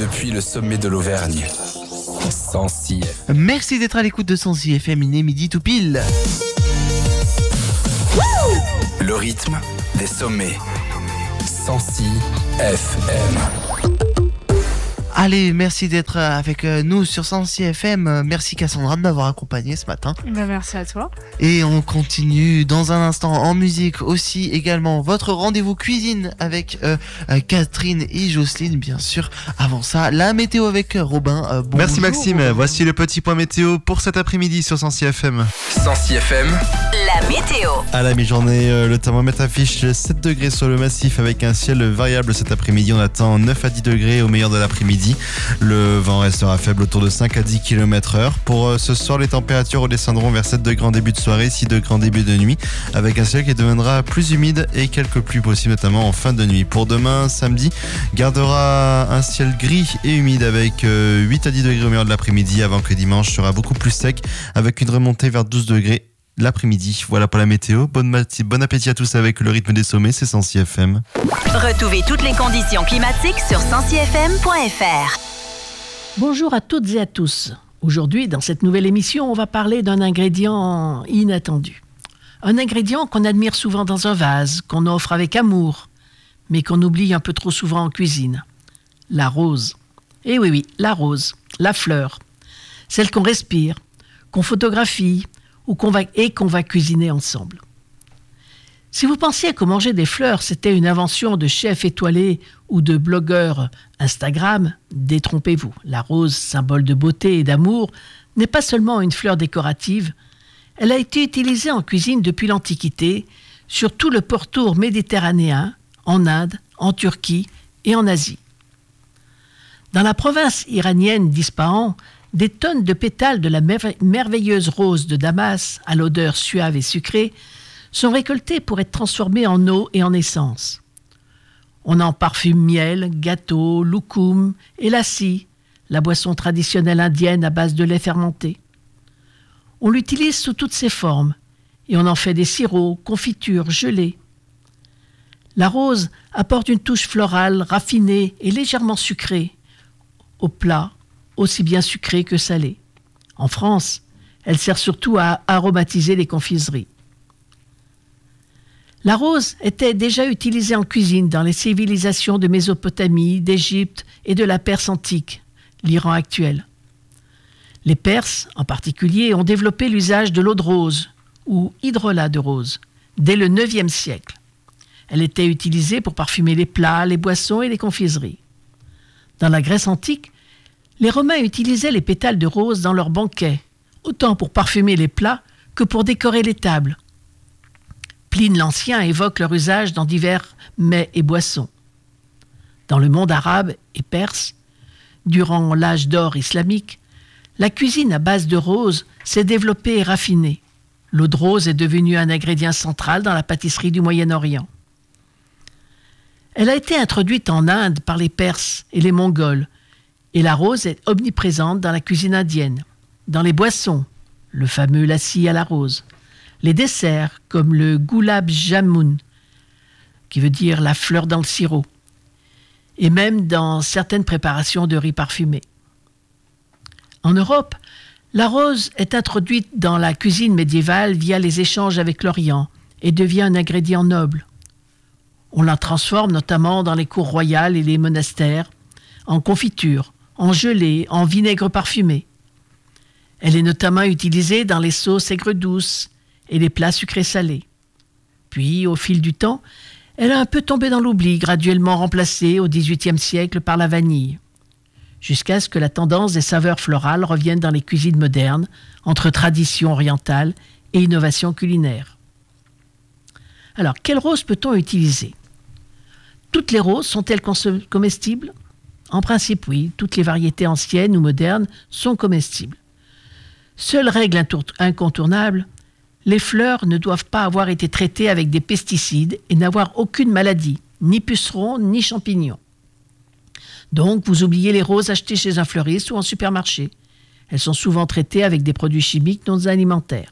depuis le sommet de l'Auvergne. 106 FM. Merci d'être à l'écoute de 106 FM, il est midi tout pile. Le rythme des sommets. 106 FM. Allez, merci d'être avec nous sur 106 FM. Merci Cassandra de m'avoir accompagné ce matin. Merci à toi. Et on continue dans un instant en musique aussi également. Votre rendez-vous cuisine avec Catherine et Jocelyne, bien sûr. Avant ça, la météo avec Robin. Bonjour. Merci Maxime. Voici le petit point météo pour cet après-midi sur 106 FM. 106 FM. La météo. À la mi-journée, le thermomètre affiche 7 degrés sur le massif avec un ciel variable cet après-midi. On attend 9 à 10 degrés au meilleur de l'après-midi. Le vent restera faible autour de 5 à 10 km/h. Pour ce soir, les températures redescendront vers 7 degrés en début de soirée, 6 degrés en début de nuit, avec un ciel qui deviendra plus humide et quelques pluies possibles, notamment en fin de nuit. Pour demain, samedi, gardera un ciel gris et humide avec 8 à 10 degrés au meilleur de l'après-midi, avant que dimanche sera beaucoup plus sec, avec une remontée vers 12 degrés l'après-midi. Voilà pour la météo. Bon appétit à tous avec le rythme des sommets, c'est 106 FM. Retrouvez toutes les conditions climatiques sur 106fm.fr. Bonjour à toutes et à tous. Aujourd'hui, dans cette nouvelle émission, on va parler d'un ingrédient inattendu. Un ingrédient qu'on admire souvent dans un vase, qu'on offre avec amour, mais qu'on oublie un peu trop souvent en cuisine. La rose. Eh oui, la rose, la fleur. Celle qu'on respire, qu'on photographie, ou qu'on va cuisiner ensemble. Si vous pensiez que manger des fleurs, c'était une invention de chefs étoilés ou de blogueurs Instagram, détrompez-vous. La rose, symbole de beauté et d'amour, n'est pas seulement une fleur décorative, elle a été utilisée en cuisine depuis l'Antiquité, sur tout le pourtour méditerranéen, en Inde, en Turquie et en Asie. Dans la province iranienne d'Ispahan, des tonnes de pétales de la merveilleuse rose de Damas, à l'odeur suave et sucrée, sont récoltés pour être transformés en eau et en essence. On en parfume miel, gâteau, loukoum et lassi, la boisson traditionnelle indienne à base de lait fermenté. On l'utilise sous toutes ses formes et on en fait des sirops, confitures, gelées. La rose apporte une touche florale, raffinée et légèrement sucrée au plat, aussi bien sucrée que salée. En France, elle sert surtout à aromatiser les confiseries. La rose était déjà utilisée en cuisine dans les civilisations de Mésopotamie, d'Égypte et de la Perse antique, l'Iran actuel. Les Perses, en particulier, ont développé l'usage de l'eau de rose, ou hydrolat de rose, dès le IXe siècle. Elle était utilisée pour parfumer les plats, les boissons et les confiseries. Dans la Grèce antique, les Romains utilisaient les pétales de rose dans leurs banquets, autant pour parfumer les plats que pour décorer les tables. Pline l'Ancien évoque leur usage dans divers mets et boissons. Dans le monde arabe et perse, durant l'âge d'or islamique, la cuisine à base de rose s'est développée et raffinée. L'eau de rose est devenue un ingrédient central dans la pâtisserie du Moyen-Orient. Elle a été introduite en Inde par les Perses et les Mongols, et la rose est omniprésente dans la cuisine indienne. Dans les boissons, le fameux lassi à la rose. Les desserts, comme le gulab jamun, qui veut dire la fleur dans le sirop. Et même dans certaines préparations de riz parfumé. En Europe, la rose est introduite dans la cuisine médiévale via les échanges avec l'Orient et devient un ingrédient noble. On la transforme notamment dans les cours royales et les monastères, en confiture, en gelée, en vinaigre parfumé. Elle est notamment utilisée dans les sauces aigres douces et les plats sucrés salés. Puis, au fil du temps, elle a un peu tombé dans l'oubli, graduellement remplacée au XVIIIe siècle par la vanille, jusqu'à ce que la tendance des saveurs florales revienne dans les cuisines modernes, entre tradition orientale et innovation culinaire. Alors, quelle rose peut-on utiliser ? Toutes les roses sont-elles comestibles ? En principe, oui, toutes les variétés anciennes ou modernes sont comestibles. Seule règle incontournable, les fleurs ne doivent pas avoir été traitées avec des pesticides et n'avoir aucune maladie, ni pucerons, ni champignons. Donc, vous oubliez les roses achetées chez un fleuriste ou en supermarché. Elles sont souvent traitées avec des produits chimiques non alimentaires.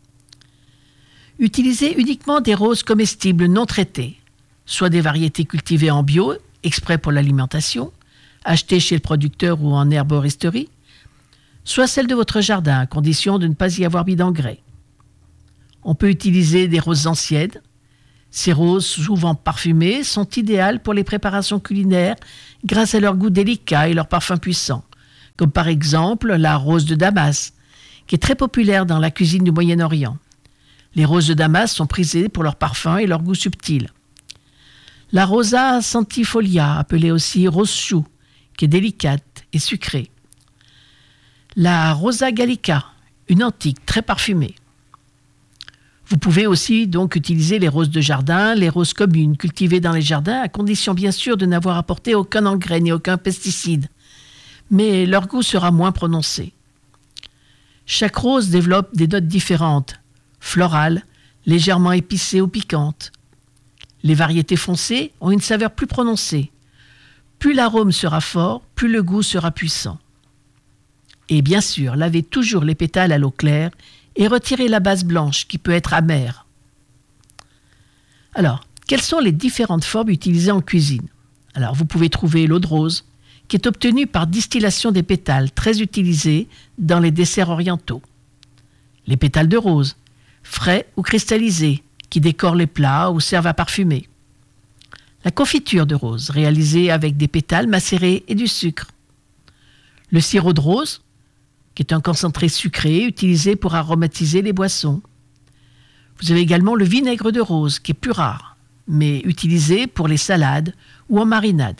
Utilisez uniquement des roses comestibles non traitées, soit des variétés cultivées en bio, exprès pour l'alimentation, achetées chez le producteur ou en herboristerie, soit celles de votre jardin, à condition de ne pas y avoir mis d'engrais. On peut utiliser des roses anciennes. Ces roses, souvent parfumées, sont idéales pour les préparations culinaires grâce à leur goût délicat et leur parfum puissant, comme par exemple la rose de Damas, qui est très populaire dans la cuisine du Moyen-Orient. Les roses de Damas sont prisées pour leur parfum et leur goût subtil. La Rosa centifolia, appelée aussi rose chou, qui est délicate et sucrée. La Rosa gallica, une antique très parfumée. Vous pouvez aussi donc utiliser les roses de jardin, les roses communes cultivées dans les jardins, à condition bien sûr de n'avoir apporté aucun engrais ni aucun pesticide. Mais leur goût sera moins prononcé. Chaque rose développe des notes différentes, florales, légèrement épicées ou piquantes. Les variétés foncées ont une saveur plus prononcée. Plus l'arôme sera fort, plus le goût sera puissant. Et bien sûr, lavez toujours les pétales à l'eau claire et retirez la base blanche qui peut être amère. Alors, quelles sont les différentes formes utilisées en cuisine ? Alors, vous pouvez trouver l'eau de rose, qui est obtenue par distillation des pétales, très utilisée dans les desserts orientaux. Les pétales de rose, frais ou cristallisés, qui décorent les plats ou servent à parfumer. La confiture de rose, réalisée avec des pétales macérés et du sucre. Le sirop de rose, qui est un concentré sucré utilisé pour aromatiser les boissons. Vous avez également le vinaigre de rose, qui est plus rare, mais utilisé pour les salades ou en marinade.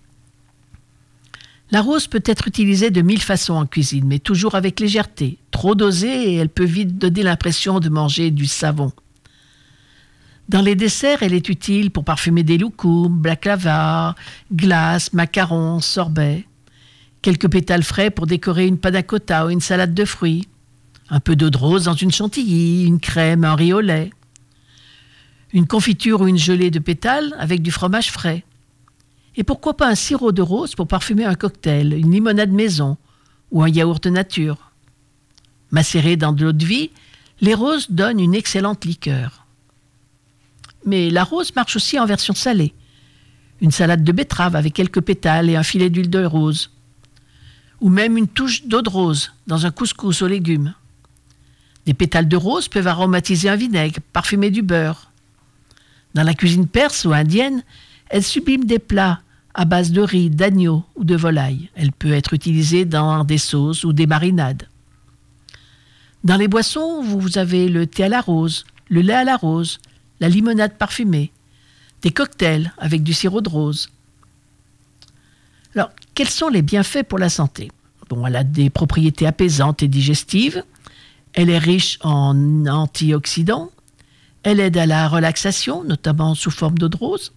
La rose peut être utilisée de 1000 façons en cuisine, mais toujours avec légèreté. Trop dosée et elle peut vite donner l'impression de manger du savon. Dans les desserts, elle est utile pour parfumer des loukoums, baklava, glaces, macarons, sorbets. Quelques pétales frais pour décorer une panna cotta ou une salade de fruits. Un peu d'eau de rose dans une chantilly, une crème, un riz au lait. Une confiture ou une gelée de pétales avec du fromage frais. Et pourquoi pas un sirop de rose pour parfumer un cocktail, une limonade maison ou un yaourt nature. Macérées dans de l'eau de vie, les roses donnent une excellente liqueur. Mais la rose marche aussi en version salée. Une salade de betterave avec quelques pétales et un filet d'huile de rose. Ou même une touche d'eau de rose dans un couscous aux légumes. Des pétales de rose peuvent aromatiser un vinaigre, parfumer du beurre. Dans la cuisine perse ou indienne, elle sublime des plats à base de riz, d'agneau ou de volaille. Elle peut être utilisée dans des sauces ou des marinades. Dans les boissons, vous avez le thé à la rose, le lait à la rose, la limonade parfumée, des cocktails avec du sirop de rose. Alors, quels sont les bienfaits pour la santé ? Bon, elle a des propriétés apaisantes et digestives. Elle est riche en antioxydants. Elle aide à la relaxation, notamment sous forme d'eau de rose.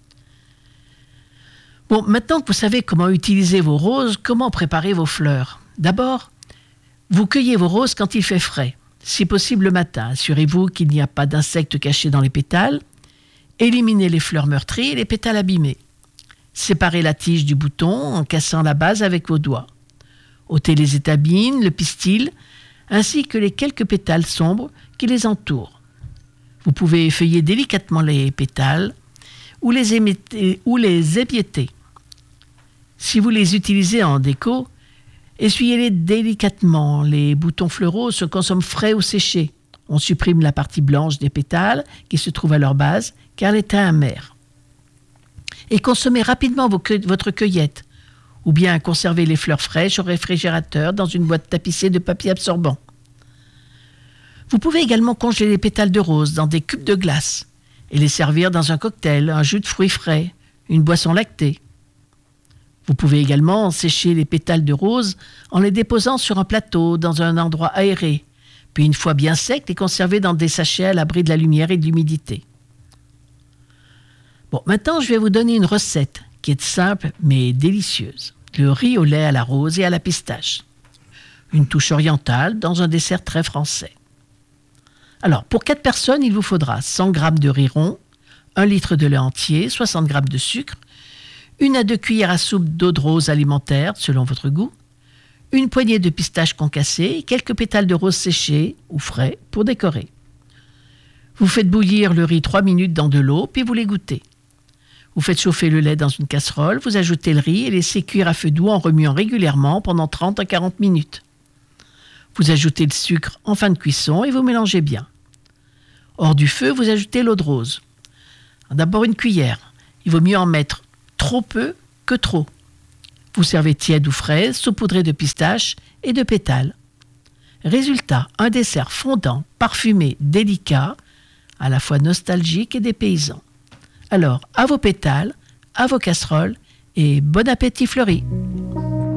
Bon, maintenant que vous savez comment utiliser vos roses, comment préparer vos fleurs ? D'abord, vous cueillez vos roses quand il fait frais. Si possible le matin, assurez-vous qu'il n'y a pas d'insectes cachés dans les pétales. Éliminez les fleurs meurtries et les pétales abîmés. Séparez la tige du bouton en cassant la base avec vos doigts. Ôtez les étamines, le pistil, ainsi que les quelques pétales sombres qui les entourent. Vous pouvez effeuiller délicatement les pétales ou les émietter. Si vous les utilisez en déco, essuyez-les délicatement. Les boutons fleuraux se consomment frais ou séchés. On supprime la partie blanche des pétales qui se trouve à leur base, car elle est amère. Et consommez rapidement votre cueillette, ou bien conservez les fleurs fraîches au réfrigérateur dans une boîte tapissée de papier absorbant. Vous pouvez également congeler les pétales de rose dans des cubes de glace et les servir dans un cocktail, un jus de fruits frais, une boisson lactée. Vous pouvez également sécher les pétales de rose en les déposant sur un plateau dans un endroit aéré, puis une fois bien secs, les conserver dans des sachets à l'abri de la lumière et de l'humidité. Bon, maintenant je vais vous donner une recette qui est simple mais délicieuse. Le riz au lait à la rose et à la pistache. Une touche orientale dans un dessert très français. Alors, pour 4 personnes, il vous faudra 100 g de riz rond, 1 litre de lait entier, 60 g de sucre, 1 à 2 cuillères à soupe d'eau de rose alimentaire, selon votre goût, une poignée de pistaches concassées et quelques pétales de rose séchés ou frais pour décorer. Vous faites bouillir le riz 3 minutes dans de l'eau, puis vous l'égouttez. Vous faites chauffer le lait dans une casserole, vous ajoutez le riz et laissez cuire à feu doux en remuant régulièrement pendant 30 à 40 minutes. Vous ajoutez le sucre en fin de cuisson et vous mélangez bien. Hors du feu, vous ajoutez l'eau de rose. D'abord une cuillère. Il vaut mieux en mettre trop peu que trop. Vous servez tiède ou fraise, saupoudré de pistaches et de pétales. Résultat, un dessert fondant, parfumé, délicat, à la fois nostalgique et dépaysant. Alors, à vos pétales, à vos casseroles et bon appétit fleuri.